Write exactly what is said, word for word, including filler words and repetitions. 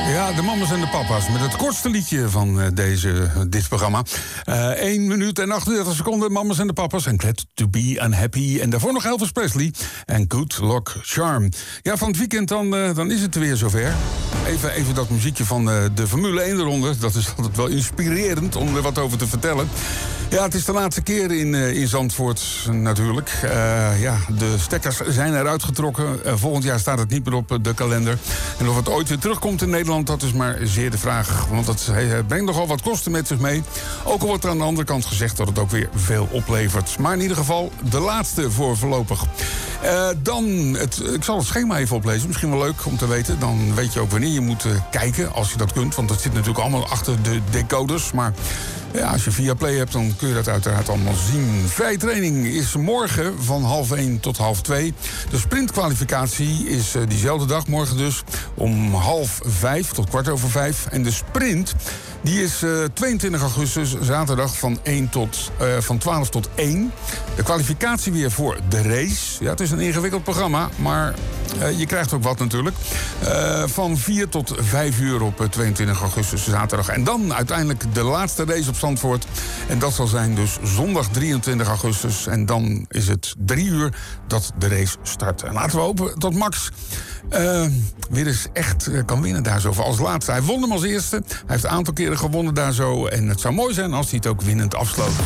Ja, de mamas en de papa's. Met het kortste liedje van uh, deze, dit programma. Uh, één minuut en achtendertig seconden, mamas en de papa's. En Glad to be unhappy. En daarvoor nog Elvis Presley. En Good Luck Charm. Ja, van het weekend dan, uh, dan is het weer zover. Even, even dat muziekje van uh, de Formule één eronder. Dat is altijd wel inspirerend om er wat over te vertellen. Ja, het is de laatste keer in, uh, in Zandvoort natuurlijk. Uh, ja, de stekkers zijn eruit getrokken. Uh, volgend jaar staat het niet meer op de kalender. En of het ooit weer terugkomt in Nederland, dat is maar zeer de vraag. Want het brengt nogal wat kosten met zich mee. Ook al wordt er aan de andere kant gezegd dat het ook weer veel oplevert. Maar in ieder geval de laatste voor voorlopig. Uh, dan, het, ik zal het schema even oplezen. Misschien wel leuk om te weten. Dan weet je ook wanneer je moet uh, kijken, als je dat kunt. Want dat zit natuurlijk allemaal achter de decoders. Maar ja, als je Viaplay hebt, dan kun je dat uiteraard allemaal zien. Vrije training is morgen van half één tot half twee. De sprintkwalificatie is uh, diezelfde dag, morgen dus, om half vijf tot kwart over vijf. En de sprint, die is uh, tweeëntwintig augustus, zaterdag van, één tot, uh, van twaalf tot één. De kwalificatie weer voor de race. Ja, het is een ingewikkeld programma, maar uh, je krijgt ook wat natuurlijk. Uh, van vier tot vijf uur op uh, tweeëntwintig augustus, zaterdag. En dan uiteindelijk de laatste race op Zandvoort. En dat zal zijn dus zondag drieëntwintig augustus. En dan is het drie uur dat de race start. En laten we hopen dat Max uh, weer eens echt uh, kan winnen daar zo. Als laatste. Hij won hem als eerste. Hij heeft een aantal keren gewonnen daar zo. En het zou mooi zijn als hij het ook winnend afsloot.